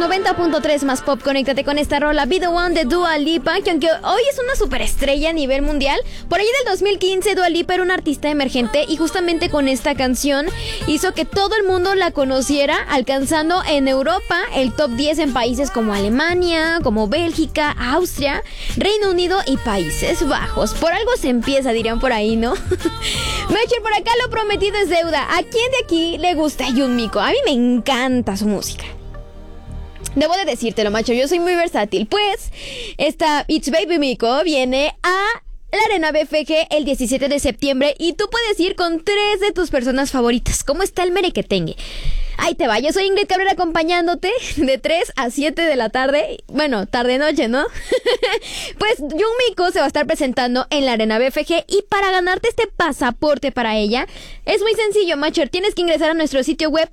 90.3 más pop. Conéctate con esta rola Be The One de Dua Lipa, que aunque hoy es una superestrella a nivel mundial, por ahí del 2015 Dua Lipa era una artista emergente y justamente con esta canción hizo que todo el mundo la conociera, alcanzando en Europa el top 10 en países como Alemania, como Bélgica, Austria, Reino Unido y Países Bajos. Por algo se empieza, dirían por ahí, ¿no? Mecher, por acá lo prometido es deuda. ¿A quién de aquí le gusta Jun Miko? A mí me encanta su música. Debo de decírtelo, macho, yo soy muy versátil. Pues, esta It's Baby Miko viene a la Arena BFG el 17 de septiembre y tú puedes ir con 3 de tus personas favoritas. ¿Cómo está el merequetengue? Ahí te va, yo soy Ingrid Cabrera acompañándote de 3 a 7 de la tarde. Bueno, tarde-noche, ¿no? Pues Jun Miko se va a estar presentando en la Arena BFG y para ganarte este pasaporte para ella es muy sencillo, macho. Tienes que ingresar a nuestro sitio web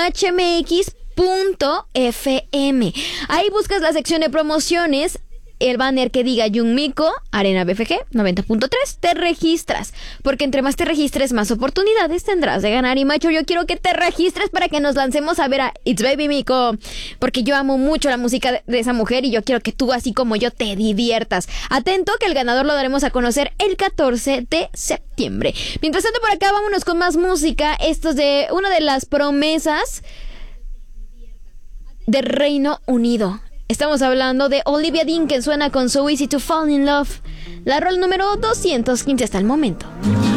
matchmx.fm. Ahí buscas la sección de promociones, el banner que diga Jun Miko, Arena BFG 90.3, te registras, porque entre más te registres, más oportunidades tendrás de ganar. Y macho, yo quiero que te registres para que nos lancemos a ver a It's Baby Miko, porque yo amo mucho la música de esa mujer y yo quiero que tú, así como yo, te diviertas. Atento, que el ganador lo daremos a conocer el 14 de septiembre. Mientras tanto, por acá vámonos con más música. Esto es de una de las promesas de Reino Unido. Estamos hablando de Olivia Dean, que suena con So Easy to Fall in Love, la rol número 215 hasta el momento.